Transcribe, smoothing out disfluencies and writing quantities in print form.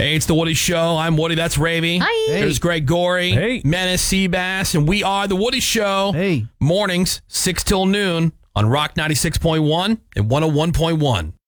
Hey, it's the Woody Show. I'm Woody. That's Ravy. Hi. Hey. There's Greg Gorey. Hey. Menace Seabass. And we are the Woody Show. Hey. Mornings, 6 till noon on Rock 96.1 and 101.1.